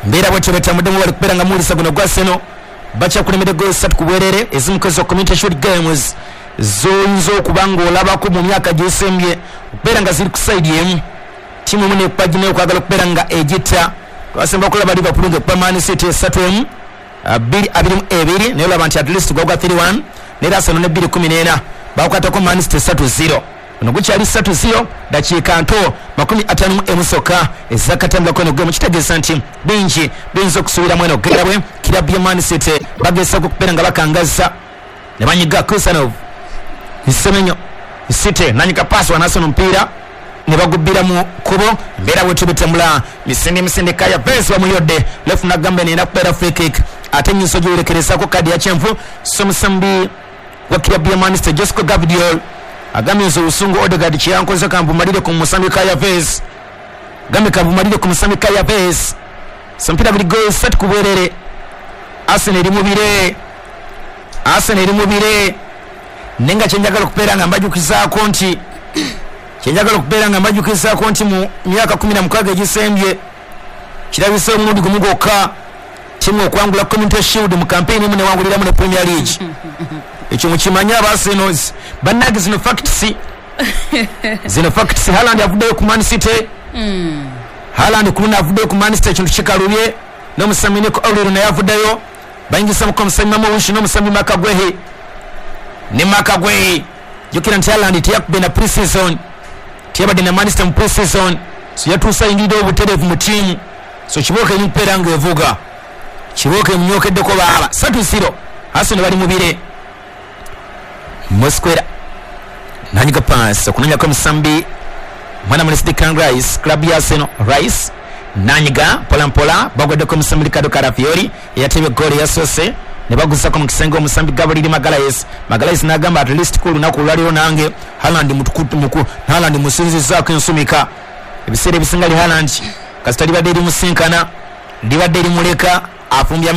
mbera bwetyo betambudde bali kubeera nga muwulisa guno gwa Arsenal bakyakulemedde goal 3 ku bwerere ezimukoze Community Shield games zoyinza okuba ng'olabako mu myaka gyesembye okubeera nga ziri ku side emu tiimu emu nekupaginayo okwagala okubeera nga egitta twasemba okulaba Liverpool ng'ekuba Man City 3-2 2-2 naye olaba nti at least gwagwa 3-1 neera Arsenal ne 2-14 bakwatako Man City 3-0 ono gukyali 3-0 dakiika nto 50 ezakatambulako eno gemu kitegeeza nti bingi biyinza okusuubiramu eno gerabwe kirabu ya Man City bagezaako okubeera nga bakangaza ne banyiga Kusanov Isemenyo City nanyiga paasi wanasona omupiira ne bagubbira mu kubo embeera bwe tubitambula misinde Kaya Vez bamuyodde lefu nagamba nenda kubeera free kick ate nyiso gyowerekerezaako kadi ya kyenvu somusambi wa kirabu ya Man City Jessica Gavidiol agambye nti Obusungu Odegaard kyeyankoze kambumalire ku musambi Kaya Vez gambe kambumalire ku musambi Kaya Vez sampira guli goal 3 ku bwerere Arsenal eri mubire nenga kyenjagala okubeera nga mbajukizaako nti mu myaka 16 egisembye kirabise omulundi gumu gwokka timu okwangula Community Shield mu campaign emu newanguliramu ne Premier League ekyo mukimanya Arsenals bannage zino facts Haaland avuddeyo ku Man City Haaland kuluna avuddeyo ku Man City ekintu kikalubye n'omusambi Nico Aurelio naye avuddeyo bayingisamu ko omusambi Mamuwishi n'omusambi Makagwehi jukira nti Haaland teyakubbe na pre-season teyabadde na Man City mu pre-season so yatuusa ayingiridde obutereevu mu tiimu so kibooka emupeera ng'evuga kibooka emunyokeddeko baaba 3-0 Arsenal bali mubire Mosquera nanyiga pass okunanya kwa musambi mwana mwene Declan Rice club ya Arsenal Rice nanyiga polampola bagwedde kwa musambi Ricardo Carafiori eyatebye goal ya Sose ne bagusako mu kisenge omusambi Gabriel Magalhaes nagamba at least ku lunaku lwaliro nange Haaland mutukutu Haaland musinzizaako ensumika ebiseera ebisinga Haaland kasita libadde limusinkana libadde limuleka afumbya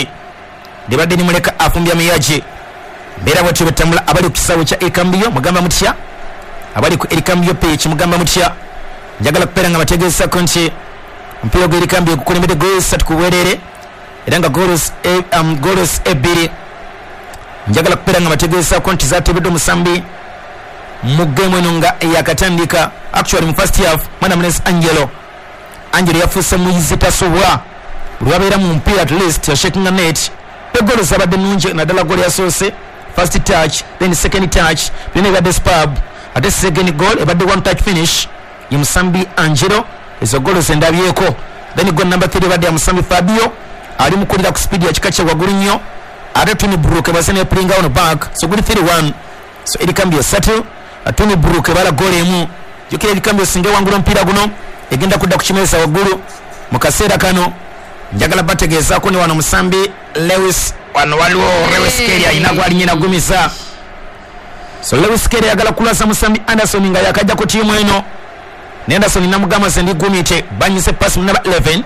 miyaji mbera bwetyo betambula abali ku kisaawe kya Ekambio mugamba mutya abali ku Ekambio page mugamba mutya njagala kubeera nga bategeezako nti omupiira gwa Ekambio gukolemedde goal 3 ku bwerere era nga goals 2 njagala kubeera nga bategeezako nti zatebedde omusambi mu game eno nga eyakatandika actually mu first half mwana munesi Angelo yafuuse muyizi tasobwa lwabeera mu mupiira at least yashakinga net egolo zabadde nungi naddala goal yasoose first touch then second touch then ebadde spab ate second goal ebadde one touch finish ya musambi Angelo ezo goal zendabyeko then goal number 3 ebadde ya musambi Fabio ali mukulira ku speed ya kika kye waggulu nnyo ate Tony Brook basene pringa on back so guli 3-1 so Ekambio settle Tony Brook bala goal emu jukira Ekambio singe wangula mpira guno egenda kudda kukimeza waggulu mu kaseera kano njagala bategeezaako ne wano musambi Lewis wano waliwo Lewis Kelly alina gwalinyina gumiza so Lewis Kelly yagala kulasa musambi Anderson nga yakajja ku tiimu eno ne Anderson namugamba ze ndi gumite banyise pass mu namba 11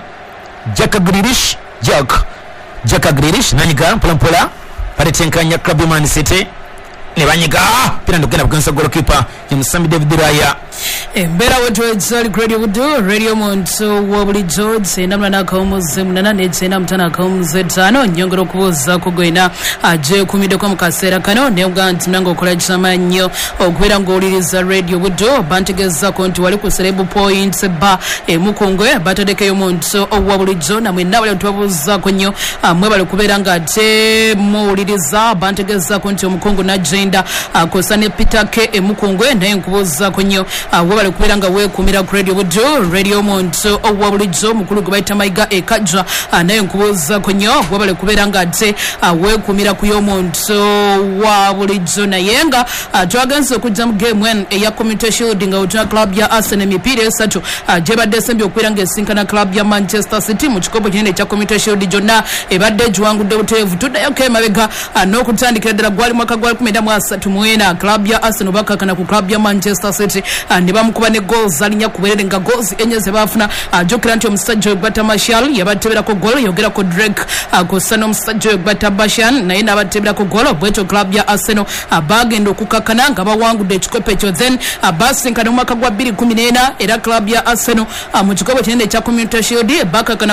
Jack Grealish nanyiga mpolampola patetenkanya club Man City ne banyiga pira ndogenda kugenza goalkeeper ya musambi David Raya Mbera wetu edzali Radio Budu Radio Monto wabuli George namna nakaumuze munana netsena mtana kaumuze tano nyongero kubuza kugwena aje kumide kwa mukasera kano ne uganti nango kola chamanyo okwera ngoliriza Radio Budu bantegeza konti wali ku celeb points ba mukongwe batodeke yo Monto wabuli John amwe nabale tubabuza konyo amwe bali kubera ngate muliriza bantegeza konti omukongo na agenda kosane pitake mukongwe naye nkubuza konyo wabale kubera nga wekumira ku Radio Budu Radio Monto owabulijo mukulu gwaita Maiga Ekajja naye nkubuza konyo wabale kubera nga ate wekumira ku yo Monto wabulijo naye nga twaganze okujja mu game 1 eya Community Shield nga utwa club ya Arsenal mipira esatu jebadde sembi okwera nga esinkana club ya Manchester City mu kikopo kinene kya Community Shield jonna ebadde jwangudde buteevu tuddayo kemabega n'okutandikira ddala gwali mwaka gwali 13 muwena club ya Arsenal bakakana ku club ya Manchester City ne bamukuba ne goals alinya kuberere nga goals enye ze bafuna jokera nti omusajja Gbata Martial yabatebera ko goal yogera ko Drake ko sano omusajja Gbata Bashan naye nabatebera ko goal bweto club ya Arsenal bagenda okukakana nga bawangudde ekikopo ekyo then basinkana mu mwaka gwa 2014 era club ya Arsenal mu kikopo kinene kya Community Shield bakakana